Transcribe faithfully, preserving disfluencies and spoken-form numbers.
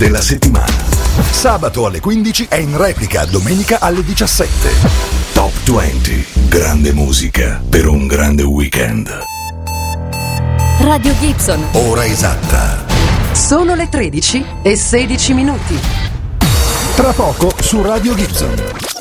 della settimana. Sabato alle quindici e in replica domenica alle diciassette. Top venti. Grande musica per un grande weekend. Radio Gibson. Ora esatta. Sono le tredici e sedici minuti. Tra poco su Radio Gibson.